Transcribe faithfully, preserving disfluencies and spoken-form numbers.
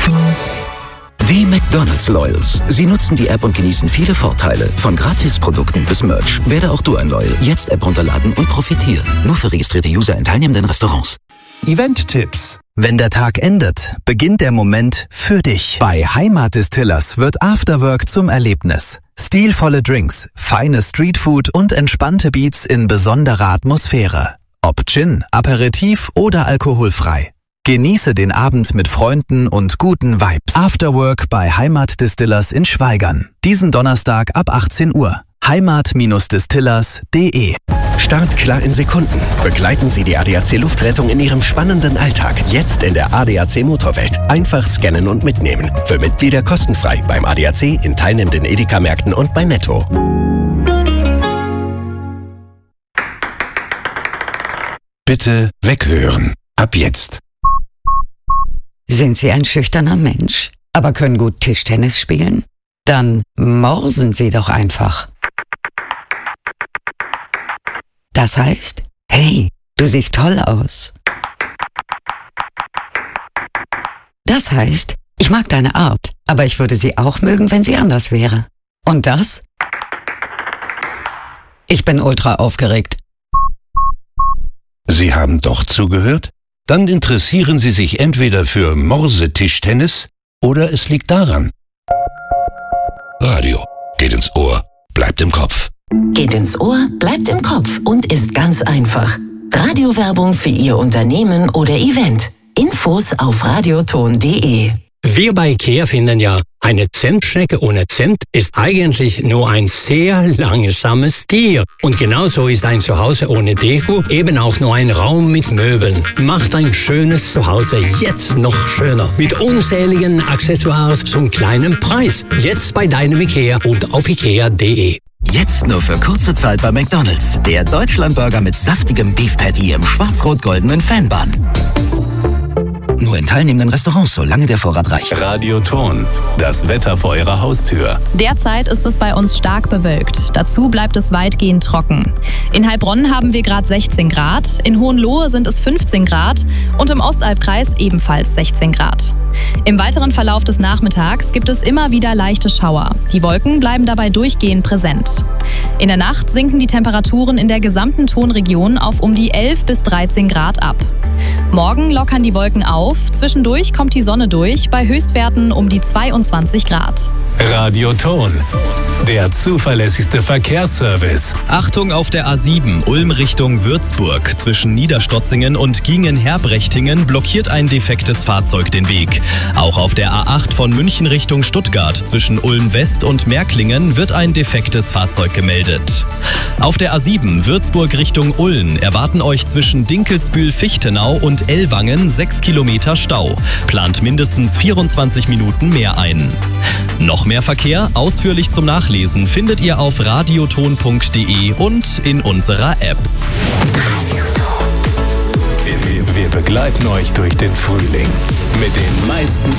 Die McDonald's Loyals. Sie nutzen die App und genießen viele Vorteile. Von Gratisprodukten bis Merch. Werde auch du ein Loyal. Jetzt App runterladen und profitieren. Nur für registrierte User in teilnehmenden Restaurants. Event-Tipps. Wenn der Tag endet, beginnt der Moment für dich. Bei Heimat Distillers wird Afterwork zum Erlebnis. Stilvolle Drinks, feine Streetfood und entspannte Beats in besonderer Atmosphäre. Ob Gin, Aperitif oder alkoholfrei. Genieße den Abend mit Freunden und guten Vibes. Afterwork bei Heimat Distillers in Schwaigern. Diesen Donnerstag ab achtzehn Uhr. heimat Distillers punkt de. Startklar in Sekunden. Begleiten Sie die A D A C Luftrettung in Ihrem spannenden Alltag. Jetzt in der A D A C Motorwelt. Einfach scannen und mitnehmen. Für Mitglieder kostenfrei beim A D A C, in teilnehmenden Edeka-Märkten und bei Netto. Bitte weghören. Ab jetzt. Sind Sie ein schüchterner Mensch, aber können gut Tischtennis spielen? Dann morsen Sie doch einfach. Das heißt, hey, du siehst toll aus. Das heißt, ich mag deine Art, aber ich würde sie auch mögen, wenn sie anders wäre. Und das? Ich bin ultra aufgeregt. Sie haben doch zugehört? Dann interessieren Sie sich entweder für Morsetischtennis oder es liegt daran. Radio geht ins Ohr, bleibt im Kopf. Geht ins Ohr, bleibt im Kopf und ist ganz einfach. Radiowerbung für Ihr Unternehmen oder Event. Infos auf radioton punkt de. Wir bei IKEA finden ja, eine Zentschnecke ohne Zent ist eigentlich nur ein sehr langsames Tier. Und genauso ist ein Zuhause ohne Deko eben auch nur ein Raum mit Möbeln. Macht ein schönes Zuhause jetzt noch schöner. Mit unzähligen Accessoires zum kleinen Preis. Jetzt bei deinem IKEA und auf ikea punkt de. Jetzt nur für kurze Zeit bei McDonald's. Der Deutschlandburger mit saftigem Beef Patty im schwarz-rot-goldenen Fanbun. Nur in teilnehmenden Restaurants, solange der Vorrat reicht. Radioton, das Wetter vor Ihrer Haustür. Derzeit ist es bei uns stark bewölkt. Dazu bleibt es weitgehend trocken. In Heilbronn haben wir gerade sechzehn Grad, in Hohenlohe sind es fünfzehn Grad und im Ostalbkreis ebenfalls sechzehn Grad. Im weiteren Verlauf des Nachmittags gibt es immer wieder leichte Schauer. Die Wolken bleiben dabei durchgehend präsent. In der Nacht sinken die Temperaturen in der gesamten Tonregion auf um die elf bis dreizehn Grad ab. Morgen lockern die Wolken auf, zwischendurch kommt die Sonne durch, bei Höchstwerten um die zweiundzwanzig Grad. Radioton, der zuverlässigste Verkehrsservice. Achtung auf der A sieben, Ulm Richtung Würzburg. Zwischen Niederstotzingen und Gingen-Herbrechtingen blockiert ein defektes Fahrzeug den Weg. Auch auf der A acht von München Richtung Stuttgart zwischen Ulm West und Märklingen wird ein defektes Fahrzeug gemeldet. Auf der A sieben Würzburg Richtung Ulm erwarten euch zwischen Dinkelsbühl-Fichtenau und Ellwangen sechs Kilometer Stau. Plant mindestens vierundzwanzig Minuten mehr ein. Noch mehr Verkehr, ausführlich zum Nachlesen, findet ihr auf radioton punkt de und in unserer App. Wir begleiten euch durch den Frühling mit den meisten